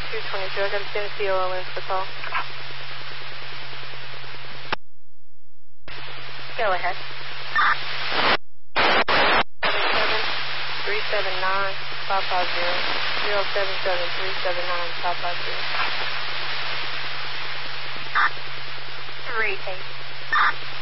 222. I got to send a COO in for the call. Go ahead. 379-550. 077-379-550. 3, thank you.